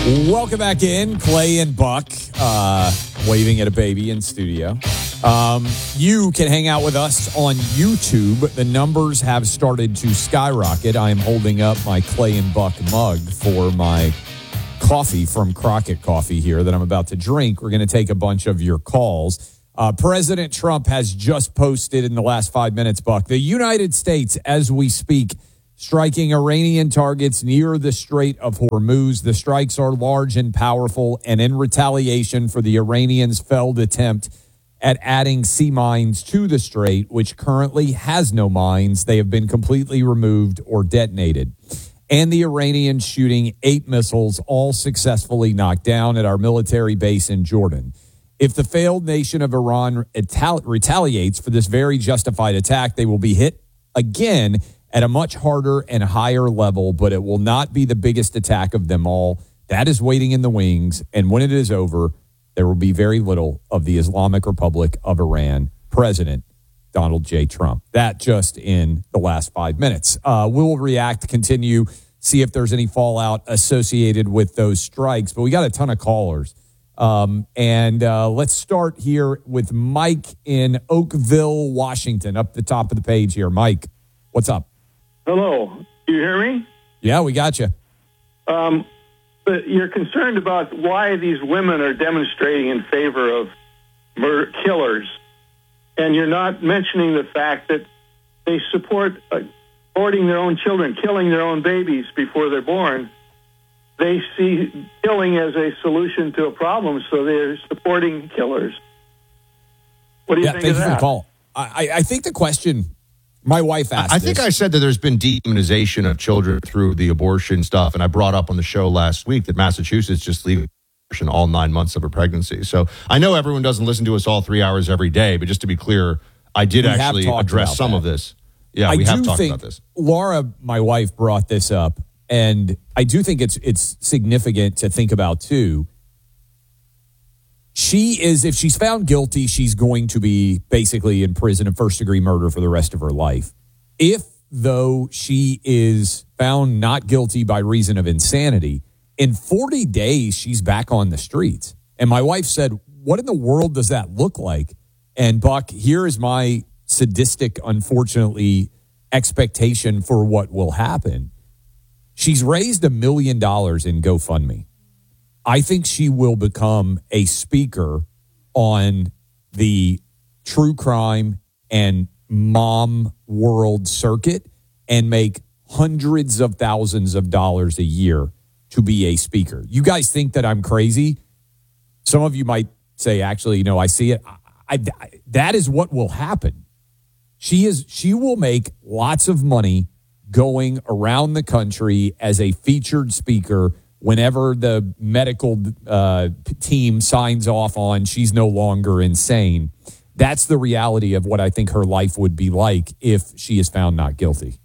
Welcome back in. Clay and Buck waving at a baby in studio. You can hang out with us on YouTube. The numbers have started to skyrocket. I am holding up my Clay and Buck mug for my coffee from Crockett Coffee here that I'm about to drink. We're going to take a bunch of your calls. President Trump has just posted in the last 5 minutes, Buck, the United States, as we speak, striking Iranian targets near the Strait of Hormuz. The strikes are large and powerful, and in retaliation for the Iranians' failed attempt at adding sea mines to the strait, which currently has no mines, they have been completely removed or detonated. And the Iranians shooting 8 missiles, all successfully knocked down at our military base in Jordan. If the failed nation of Iran retaliates for this very justified attack, they will be hit again at a much harder and higher level, but it will not be the biggest attack of them all. That is waiting in the wings, and when it is over, there will be very little of the Islamic Republic of Iran. President Donald J. Trump. That just in the last 5 minutes. We'll react, continue, see if there's any fallout associated with those strikes, but we got a ton of callers. Let's start here with Mike in Oakville, Washington, up the top of the page here. Mike, what's up? Hello. Do you hear me? Yeah, we got you. But you're concerned about why these women are demonstrating in favor of killers, and you're not mentioning the fact that they support aborting their own children, killing their own babies before they're born. They see killing as a solution to a problem, so they're supporting killers. What do you think of that? Thank you for the call. I think the question... My wife asked I think I said that there's been demonization of children through the abortion stuff, and I brought up on the show last week that Massachusetts just legal abortion all 9 months of a pregnancy. So I know everyone doesn't listen to us all 3 hours every day, but just to be clear, I did actually address some of this. Yeah, we have talked about this. Laura, my wife, brought this up, and I do think it's significant to think about, too. If she's found guilty, she's going to be basically in prison of first-degree murder for the rest of her life. If, though, she is found not guilty by reason of insanity, in 40 days, she's back on the streets. And my wife said, what in the world does that look like? And, Buck, here is my sadistic, unfortunately, expectation for what will happen. She's raised $1 million in GoFundMe. I think she will become a speaker on the true crime and mom world circuit and make hundreds of thousands of dollars a year to be a speaker. You guys think that I'm crazy? Some of you might say, actually, I see it. That is what will happen. She will make lots of money going around the country as a featured speaker whenever the medical team signs off on she's no longer insane. That's the reality of what I think her life would be like if she is found not guilty.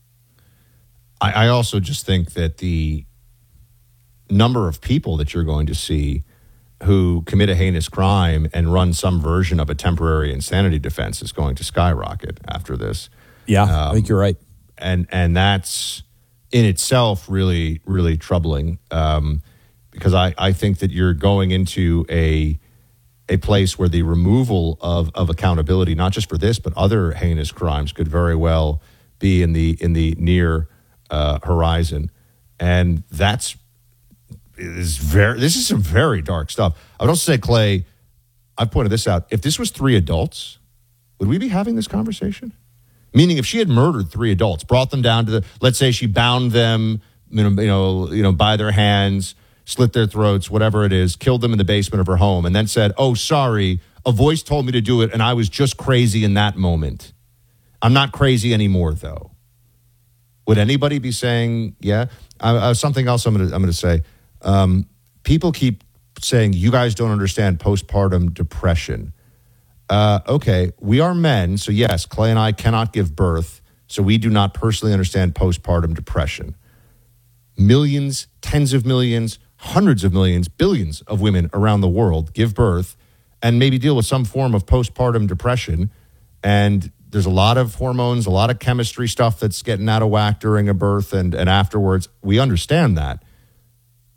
I also just think that the number of people that you're going to see who commit a heinous crime and run some version of a temporary insanity defense is going to skyrocket after this. Yeah, I think you're right. And that's in itself really, really troubling because I think that you're going into a place where the removal of accountability, not just for this, but other heinous crimes could very well be in the near horizon. And this is some very dark stuff. I would also say, Clay, I've pointed this out. If this was 3 adults, would we be having this conversation? Meaning, if she had murdered 3 adults, brought them down to let's say she bound them, by their hands, slit their throats, whatever it is, killed them in the basement of her home, and then said, "Oh, sorry, a voice told me to do it, and I was just crazy in that moment. I'm not crazy anymore, though." Would anybody be saying, "Yeah"? Something else I'm going to say. People keep saying you guys don't understand postpartum depression. Okay, we are men, so yes, Clay and I cannot give birth, so we do not personally understand postpartum depression. Millions, tens of millions, hundreds of millions, billions of women around the world give birth and maybe deal with some form of postpartum depression, and there's a lot of hormones, a lot of chemistry stuff that's getting out of whack during a birth and afterwards. We understand that.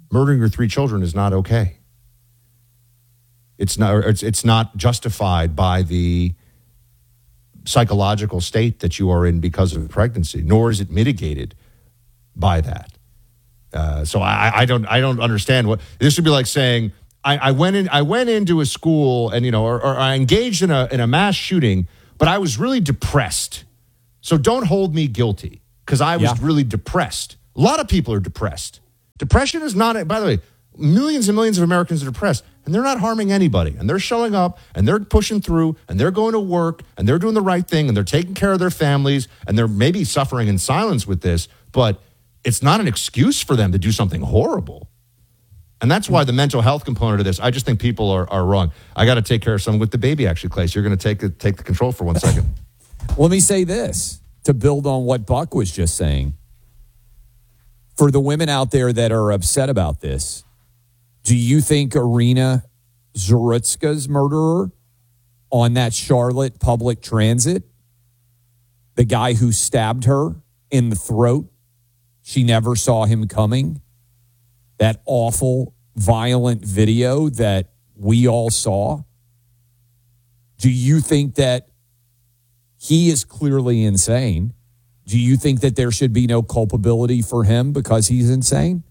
murdering your 3 children is not okay. It's not justified by the psychological state that you are in because of pregnancy, nor is it mitigated by that. So I don't understand what this would be like saying. I went into a school and or I engaged in a mass shooting, but I was really depressed. So don't hold me guilty because I was really depressed. A lot of people are depressed. Depression is not. By the way, millions and millions of Americans are depressed, and they're not harming anybody. And they're showing up, and they're pushing through, and they're going to work, and they're doing the right thing, and they're taking care of their families, and they're maybe suffering in silence with this, but it's not an excuse for them to do something horrible. And that's why the mental health component of this, I just think people are wrong. I got to take care of someone with the baby, actually, Clay. So you're going to take the control for 1 second. Let me say this to build on what Buck was just saying. For the women out there that are upset about this, do you think Irina Zarutska's murderer on that Charlotte public transit, the guy who stabbed her in the throat, she never saw him coming, that awful, violent video that we all saw, do you think that he is clearly insane? Do you think that there should be no culpability for him because he's insane?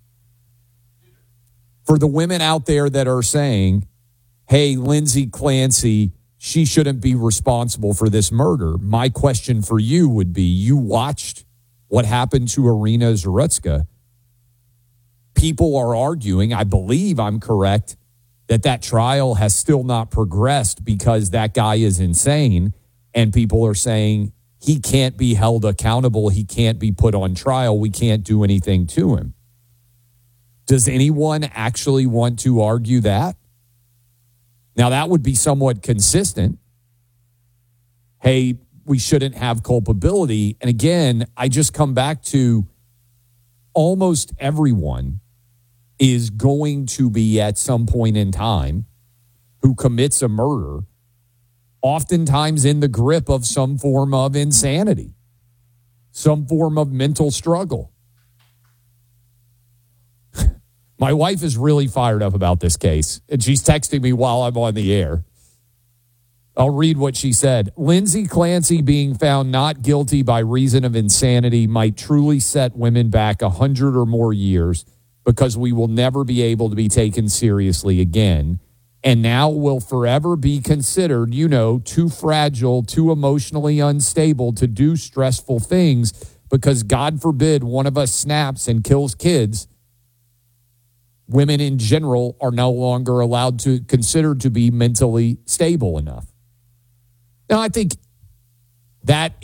For the women out there that are saying, hey, Lindsay Clancy, she shouldn't be responsible for this murder, my question for you would be, you watched what happened to Irina Zarutska. People are arguing, I believe I'm correct, that trial has still not progressed because that guy is insane. And people are saying he can't be held accountable. He can't be put on trial. We can't do anything to him. Does anyone actually want to argue that? Now, that would be somewhat consistent. Hey, we shouldn't have culpability. And again, I just come back to almost everyone is going to be at some point in time who commits a murder, oftentimes in the grip of some form of insanity, some form of mental struggle. My wife is really fired up about this case, and she's texting me while I'm on the air. I'll read what she said. Lindsay Clancy being found not guilty by reason of insanity might truly set women back 100 or more years because we will never be able to be taken seriously again. And now will forever be considered, too fragile, too emotionally unstable to do stressful things because, God forbid, one of us snaps and kills kids. Women in general are no longer allowed to consider to be mentally stable enough. Now, I think that's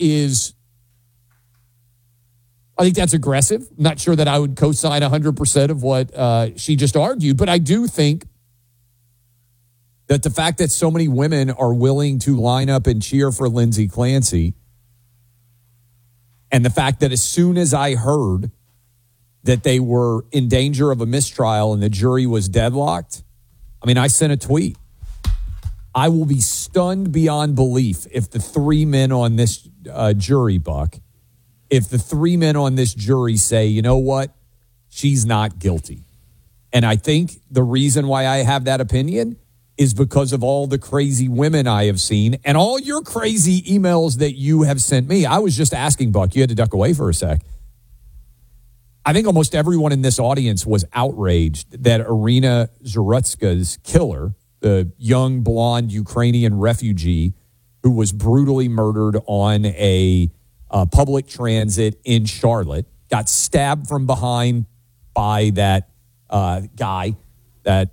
aggressive. I'm not sure that I would co-sign 100% of what she just argued, but I do think that the fact that so many women are willing to line up and cheer for Lindsay Clancy, and the fact that as soon as I heard that they were in danger of a mistrial and the jury was deadlocked, I sent a tweet. I will be stunned beyond belief if the 3 men on this jury, Buck, if the 3 men on this jury say, you know what, she's not guilty. And I think the reason why I have that opinion is because of all the crazy women I have seen and all your crazy emails that you have sent me. I was just asking, Buck, you had to duck away for a sec. I think almost everyone in this audience was outraged that Irina Zarutska's killer, the young blonde Ukrainian refugee who was brutally murdered on a public transit in Charlotte, got stabbed from behind by that guy, that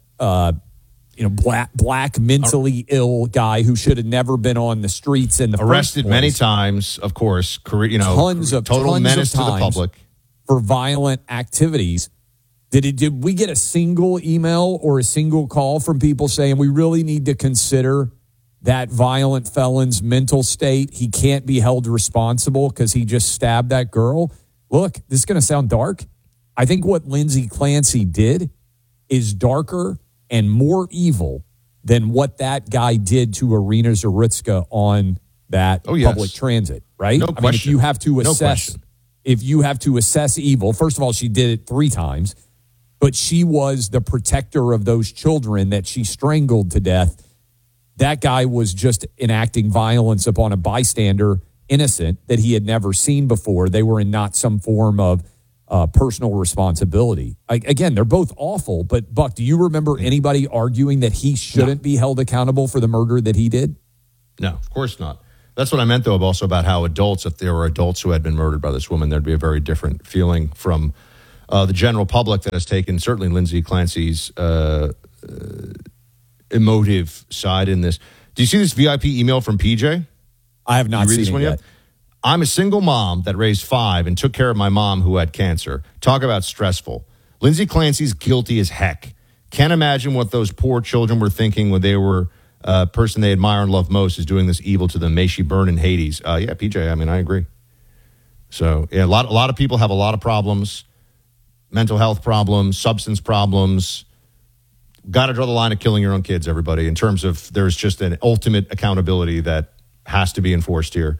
black mentally ill guy who should have never been on the streets in the arrested first place. Many times, of course. Tons of menace times to the public for violent activities. Did we get a single email or a single call from people saying we really need to consider that violent felon's mental state? He can't be held responsible because he just stabbed that girl. Look, this is going to sound dark. I think what Lindsay Clancy did is darker and more evil than what that guy did to Irina Zarutska on that public transit, right? No question. If you have to assess, if you have to assess evil, first of all, she did it 3 times. but she was the protector of those children that she strangled to death. That guy was just enacting violence upon a bystander, innocent, that he had never seen before. They were in not some form of personal responsibility. Again, they're both awful, but Buck, do you remember anybody arguing that he shouldn't be held accountable for the murder that he did? No, of course not. That's what I meant, though, also about how adults, if there were adults who had been murdered by this woman, there'd be a very different feeling from the general public that has taken certainly Lindsay Clancy's emotive side in this. Do you see this VIP email from PJ? I have not seen it yet. I'm a single mom that raised 5 and took care of my mom who had cancer. Talk about stressful. Lindsay Clancy's guilty as heck. Can't imagine what those poor children were thinking when they were person they admire and love most is doing this evil to them. May she burn in Hades. Yeah, PJ, I mean, I agree. So, yeah, a lot of people have a lot of problems, mental health problems, substance problems. Got to draw the line of killing your own kids, everybody, in terms of there's just an ultimate accountability that has to be enforced here.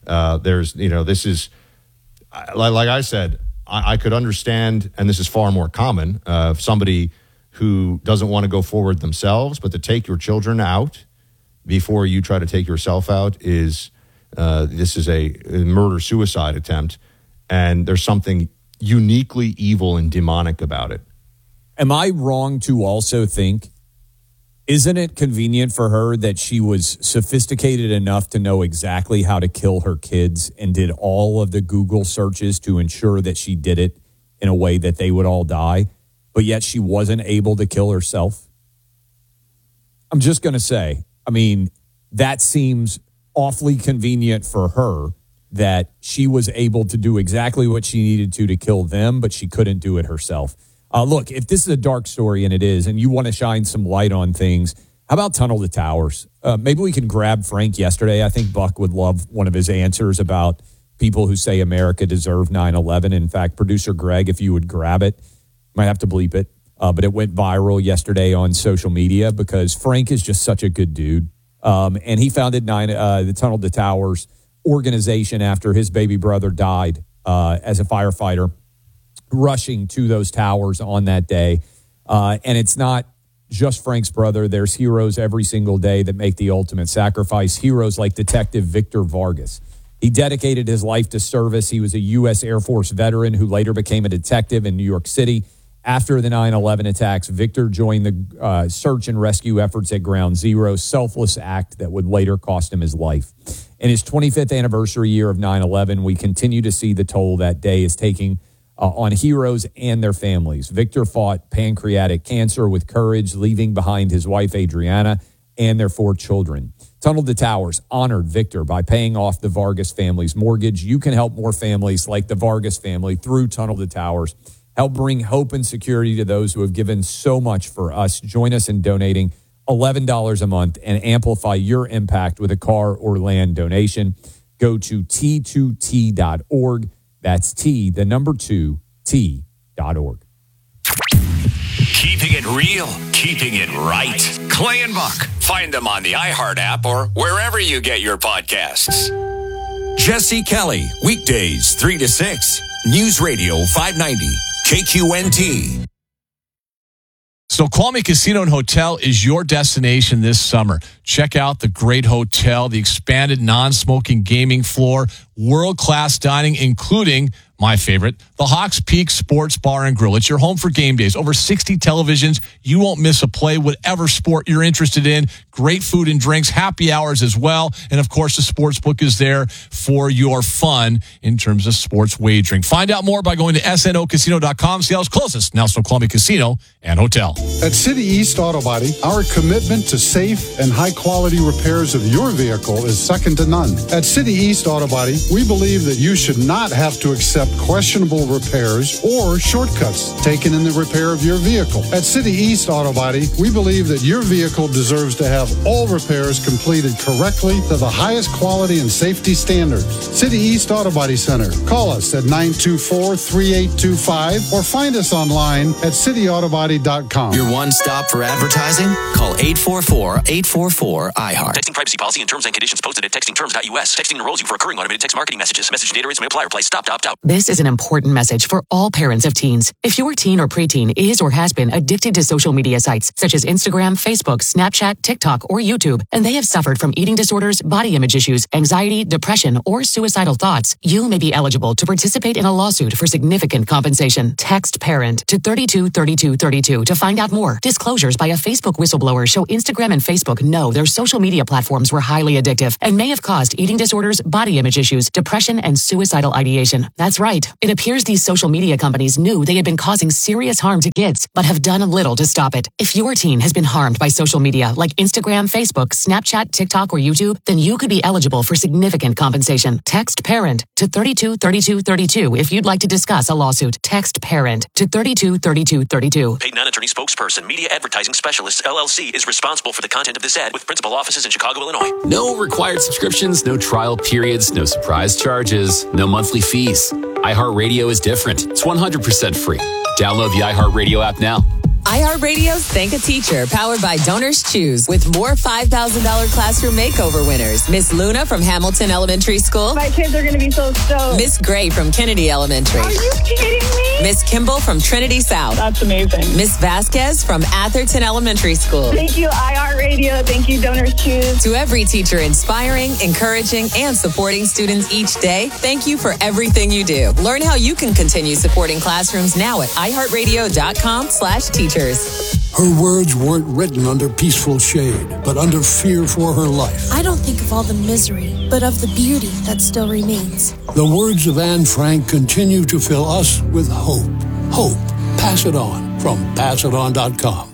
This is, like I said, I could understand, and this is far more common, somebody who doesn't want to go forward themselves, but to take your children out before you try to take yourself out this is a murder-suicide attempt, and there's something uniquely evil and demonic about it. Am I wrong to also think, isn't it convenient for her that she was sophisticated enough to know exactly how to kill her kids and did all of the Google searches to ensure that she did it in a way that they would all die, but yet she wasn't able to kill herself? I'm just going to say, I mean, that seems awfully convenient for her that she was able to do exactly what she needed to kill them, but she couldn't do it herself. Look, if this is a dark story, and it is, and you want to shine some light on things, how about Tunnel to Towers? Maybe we can grab Frank yesterday. I think Buck would love one of his answers about people who say America deserved 9/11. In fact, producer Greg, if you would grab it, might have to bleep it, but it went viral yesterday on social media because Frank is just such a good dude. And he founded the Tunnel to Towers organization after his baby brother died as a firefighter, rushing to those towers on that day. And it's not just Frank's brother. There's heroes every single day that make the ultimate sacrifice. Heroes like Detective Victor Vargas. He dedicated his life to service. He was a U.S. Air Force veteran who later became a detective in New York City. After the 9/11 attacks, Victor joined the search and rescue efforts at Ground Zero, selfless act that would later cost him his life. In his 25th anniversary year of 9/11, we continue to see the toll that day is taking on heroes and their families. Victor fought pancreatic cancer with courage, leaving behind his wife, Adriana, and their 4 children. Tunnel to Towers honored Victor by paying off the Vargas family's mortgage. You can help more families like the Vargas family through Tunnel to Towers. Help bring hope and security to those who have given so much for us. Join us in donating $11 a month and amplify your impact with a car or land donation. Go to T2T.org. That's T2T.org. Keeping it real, keeping it right. Clay and Buck. Find them on the iHeart app or wherever you get your podcasts. Jesse Kelly, weekdays 3 to 6. News Radio 590, KQNT. Snoqualmie Casino and Hotel is your destination this summer. Check out the great hotel, the expanded non-smoking gaming floor, world-class dining, including my favorite, the Hawks Peak Sports Bar and Grill. It's your home for game days. Over 60 televisions. You won't miss a play, whatever sport you're interested in. Great food and drinks, happy hours as well. And, of course, the sports book is there for your fun in terms of sports wagering. Find out more by going to snocasino.com. Seattle's closest, now Snoqualmie Casino and Hotel. At City East Auto Body, our commitment to safe and high-quality repairs of your vehicle is second to none. At City East Auto Body, we believe that you should not have to accept questionable repairs or shortcuts taken in the repair of your vehicle. At City East Auto Body, we believe that your vehicle deserves to have all repairs completed correctly to the highest quality and safety standards. City East Auto Body Center. Call us at 924-3825 or find us online at cityautobody.com. Your one-stop for advertising? Call 844-844-IHEART. Texting privacy policy and terms and conditions posted at textingterms.us. Texting enrolls you for recurring automated text marketing messages. Message data rates may apply. Reply stop to opt out. This is an important message for all parents of teens. If your teen or preteen is or has been addicted to social media sites such as Instagram, Facebook, Snapchat, TikTok, or YouTube, and they have suffered from eating disorders, body image issues, anxiety, depression, or suicidal thoughts, you may be eligible to participate in a lawsuit for significant compensation. Text PARENT to 323232 to find out more. Disclosures by a Facebook whistleblower show Instagram and Facebook know their social media platforms were highly addictive and may have caused eating disorders, body image issues, depression, and suicidal ideation. That's right. It appears these social media companies knew they had been causing serious harm to kids, but have done little to stop it. If your teen has been harmed by social media like Instagram, Facebook, Snapchat, TikTok, or YouTube, then you could be eligible for significant compensation. Text PARENT to 323232 if you'd like to discuss a lawsuit. Text PARENT to 323232. Paid non-attorney spokesperson, Media Advertising Specialist, LLC, is responsible for the content of this ad with principal offices in Chicago, Illinois. No required subscriptions, no trial periods, no surprise charges, no monthly fees. iHeartRadio is different. It's 100% free. Download the iHeartRadio app now. iHeartRadio's Thank a Teacher, powered by Donors Choose, with more $5,000 classroom makeover winners. Miss Luna from Hamilton Elementary School. My kids are going to be so stoked. Miss Gray from Kennedy Elementary. Are you kidding me? Miss Kimball from Trinity South. That's amazing. Miss Vasquez from Atherton Elementary School. Thank you, iHeartRadio. Thank you, Donors Choose. To every teacher inspiring, encouraging, and supporting students each day, thank you for everything you do. Learn how you can continue supporting classrooms now at iHeartRadio.com/teachers. Her words weren't written under peaceful shade, but under fear for her life. I don't think of all the misery, but of the beauty that still remains. The words of Anne Frank continue to fill us with hope. Hope. Pass it on from PassItOn.com.